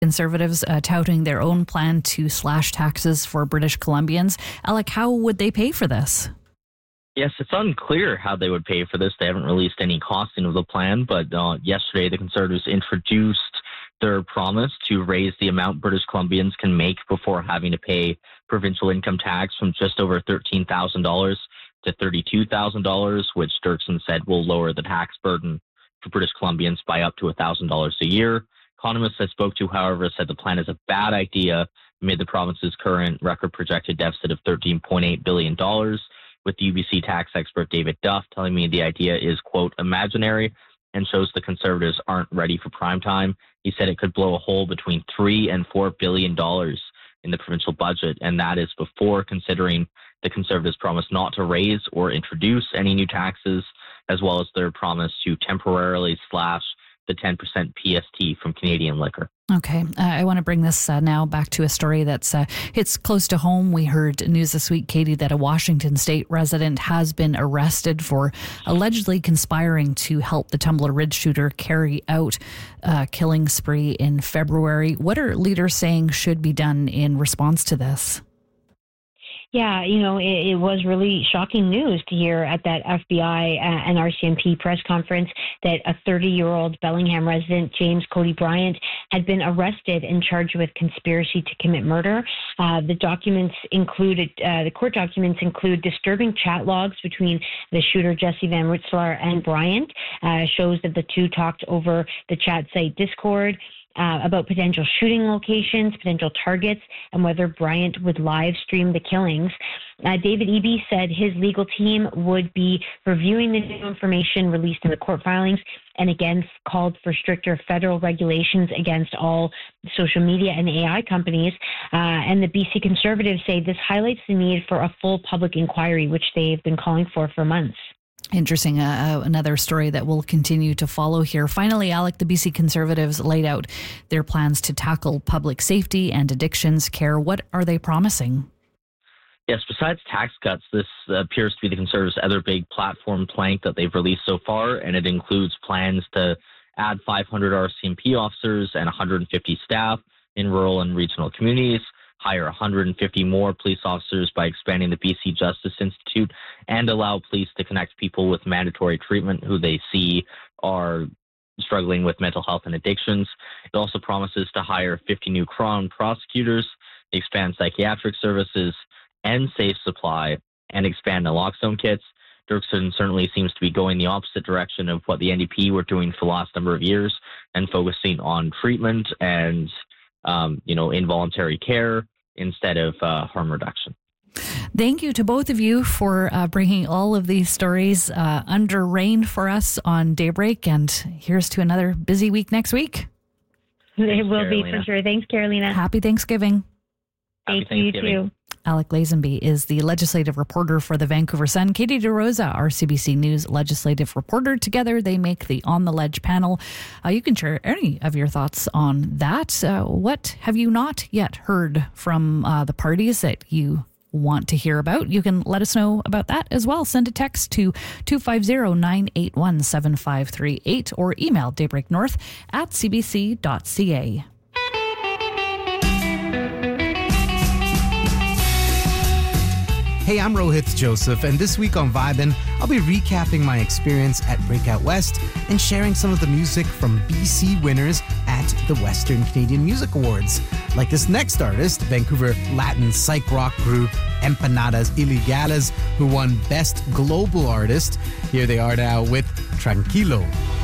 Conservatives touting their own plan to slash taxes for British Columbians. Alec, how would they pay for this? Yes, it's unclear how they would pay for this. They haven't released any costing of the plan, but yesterday the Conservatives introduced their promise to raise the amount British Columbians can make before having to pay provincial income tax from just over $13,000 to $32,000, which Dirksen said will lower the tax burden for British Columbians by up to $1,000 a year. Economists I spoke to, however, said the plan is a bad idea amid the province's current record projected deficit of $13.8 billion, with the UBC tax expert David Duff telling me the idea is, quote, imaginary and shows the Conservatives aren't ready for prime time. He said it could blow a hole between $3 and $4 billion in the provincial budget, and that is before considering the Conservatives' promise not to raise or introduce any new taxes, as well as their promise to temporarily slash the 10% PST from Canadian liquor. Okay, I want to bring this now back to a story that's hits close to home. We heard news this week, Katie, that a Washington state resident has been arrested for allegedly conspiring to help the Tumbler Ridge shooter carry out a killing spree in February. What are leaders saying should be done in response to this? Yeah, it was really shocking news to hear at that FBI and RCMP press conference that a 30-year-old Bellingham resident, James Cody Bryant, had been arrested and charged with conspiracy to commit murder. The court documents include disturbing chat logs between the shooter, Jesse Van Ritzelaar, and Bryant. Shows that the two talked over the chat site Discord about potential shooting locations, potential targets, and whether Bryant would live stream the killings. David Eby said his legal team would be reviewing the new information released in the court filings and again called for stricter federal regulations against all social media and AI companies. And the BC Conservatives say this highlights the need for a full public inquiry, which they've been calling for months. Interesting. Another story that we'll continue to follow here. Finally, Alec, the BC Conservatives laid out their plans to tackle public safety and addictions care. What are they promising? Yes, besides tax cuts, this appears to be the Conservatives' other big platform plank that they've released so far, and it includes plans to add 500 RCMP officers and 150 staff in rural and regional communities, hire 150 more police officers by expanding the BC Justice Institute, and allow police to connect people with mandatory treatment who they see are struggling with mental health and addictions. It also promises to hire 50 new Crown prosecutors, expand psychiatric services, and safe supply, and expand naloxone kits. Dirksen certainly seems to be going the opposite direction of what the NDP were doing for the last number of years and focusing on treatment and involuntary care instead of harm reduction. Thank you to both of you for bringing all of these stories under rain for us on Daybreak. And here's to another busy week next week. It will be for sure. Thanks, Carolina. Happy Thanksgiving. Thank you too. Alec Lazenby is the legislative reporter for the Vancouver Sun. Katie DeRosa, our CBC News legislative reporter. Together, they make the On the Ledge panel. You can share any of your thoughts on that. What have you not yet heard from the parties that you want to hear about? You can let us know about that as well. Send a text to 250-981-7538 or email daybreaknorth@cbc.ca. Hey, I'm Rohit Joseph, and this week on Vibin', I'll be recapping my experience at Breakout West and sharing some of the music from BC winners at the Western Canadian Music Awards. Like this next artist, Vancouver Latin psych rock group Empanadas Ilegales, who won Best Global Artist. Here they are now with Tranquilo.